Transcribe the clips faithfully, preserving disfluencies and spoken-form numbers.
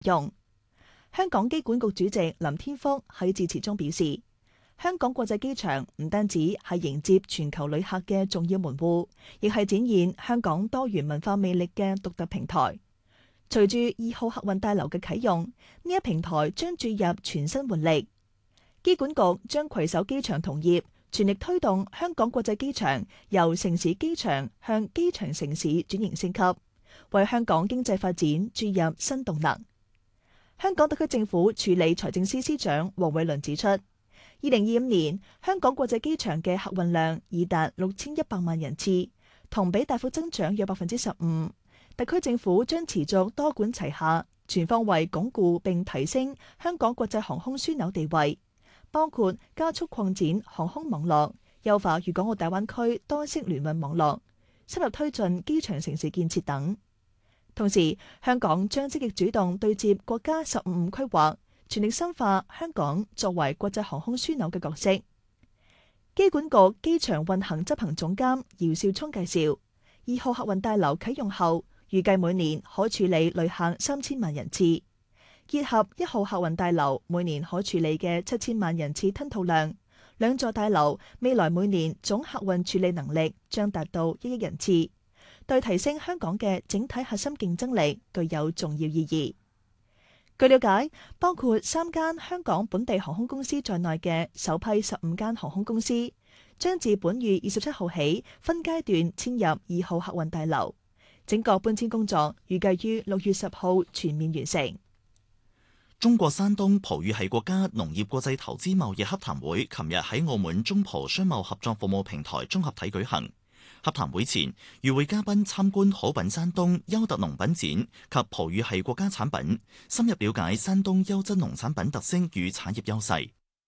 用。香港機管局主席林天福喺致辭中表示，香港國際機場唔單止係迎接全球旅客嘅重要門戶，亦係展現香港多元文化魅力嘅獨特平台。隨住二號客運大樓嘅啟用，呢一平台將注入全新活力。機管局將攜手機場同業，全力推動香港國際機場由城市機場向機場城市轉型升級，為香港經濟發展注入新動能。香港特區政府處理財政司司長黃偉綸指出，二零二五年香港國際機場嘅客運量已達六千一百萬人次，同比大幅增長約百分之十五。特區政府將持續多管齊下，全方位鞏固並提升香港國際航空樞紐地位，包括加速擴展航空網絡、優化粵港澳大灣區多式聯運網絡、深入推進機場城市建設等。同時，香港將積極主動對接國家十五五規劃，全力深化香港作為國際航空樞紐嘅角色。機管局機場運行執行總監姚少聰介紹，二號客運大樓啟用後，預計每年可處理旅客三千萬人次。結合一號客運大樓每年可處理嘅七千萬人次吞吐量，兩座大樓未來每年總客運處理能力將達到一億人次，對提升香港嘅整體核心競爭力具有重要意義。據了解，包括三間香港本地航空公司在內嘅首批十五間航空公司，將自本月二十七號起分階段遷入二號客運大樓，整個搬遷工作預計於六月十號全面完成。 中國山東葡語系國家農業國際投資貿易洽談會琴日喺澳門中葡商貿合作服務平台綜合體舉行。洽談會前，與會嘉賓參觀好品山東優特農品展及葡語系國家產品，深入了解山東優質農產品特色與產業優勢。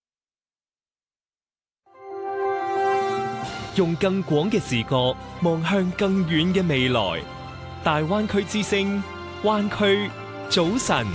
用更廣嘅視角望向更遠嘅未來，大灣區之聲，灣區早晨。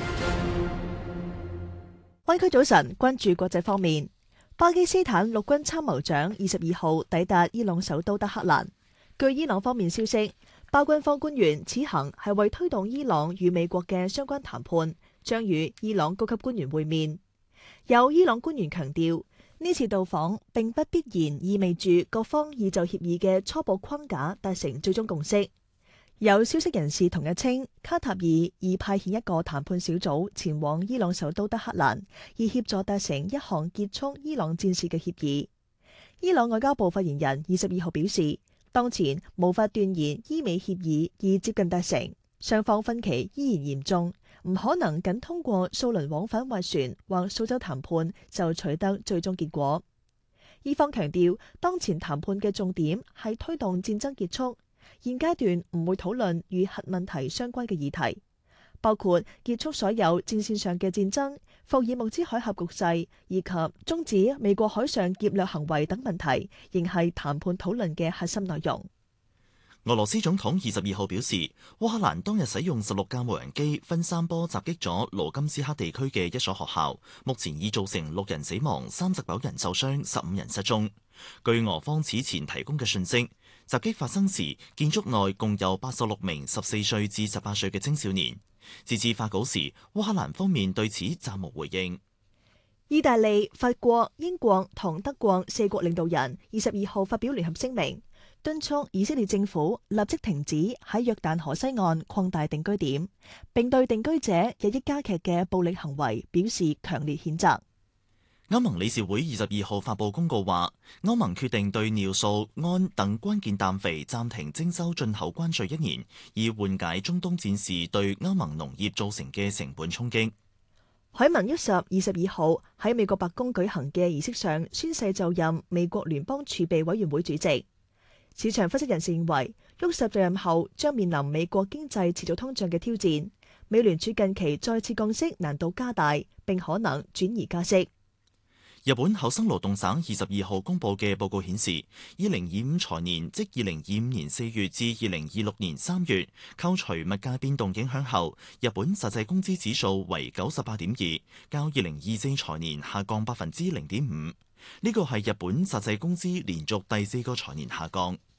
灣區早晨，關注國際方面，巴基斯坦陸軍參謀長二十二號抵達伊朗首都德黑蘭。據伊朗方面消息，巴軍方官員此行係為推動伊朗與美國嘅相關談判，將與伊朗高級官員會面。有伊朗官員強調，呢次到訪並不必然意味住各方已就協議嘅初步框架達成最終共識。有消息人士同日稱，卡塔爾已派遣一個談判小組前往伊朗首都德黑蘭，以協助達成一項結束伊朗戰事嘅協議。伊朗外交部發言人二十二號表示，當前無法斷言伊美協議已接近達成，雙方分歧依然嚴重，唔可能僅通過數輪往返斡旋或數週談判就取得最終結果。伊方強調，當前談判嘅重點係推動戰爭結束。現階段唔會討論與核問題相關嘅議題，包括結束所有戰線上嘅戰爭、復爾木茲海峽局勢以及終止美國海上劫掠行為等問題，仍係談判討論嘅核心內容。 俄羅斯總統二十二號表示，烏克蘭當日使用十六架無人機分三波襲擊咗盧甘斯克地區嘅一所學校，目前已造成六人死亡、三十九人受傷、十五人失蹤。據俄方此前提供嘅訊息，襲擊發生時，建築內共有八十六名十四歲至十八歲嘅青少年。截至發稿時，烏克蘭方面對此暫無回應。 意大利、法國、英國同德國四國領導人二十二號發表聯合聲明，敦促以色列政府立即停止喺約旦河西岸擴大定居點，並對定居者日益加劇嘅暴力行為表示強烈譴責。 歐盟理事會二十二號發布公告話，歐盟決定對尿素、胺等關鍵氮肥暫停徵收進口關稅一年，以緩解中東戰事對歐盟農業造成嘅成本衝擊。 海文沃什二十二號喺美國白宮舉行嘅儀式上宣誓就任美國聯邦儲備委員會主席。市場分析人士認為，沃什就任後將面臨美國經濟持續通脹嘅挑戰，美聯儲近期再次降息難度加大，並可能轉移加息。 日本厚生勞動省二十二號公布嘅報告顯示，二零二五財年即二零二五年四月至二零二六年三月，扣除物價變動影響後，日本實際工資指數為九十八點二，較二零二四財年下降百分之零點五。呢個係日本實際工資連續第四個財年下降。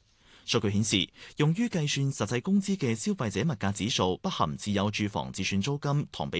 數據顯示，用於計算實際工資嘅消費者物價指數不含自有住房自算租金同比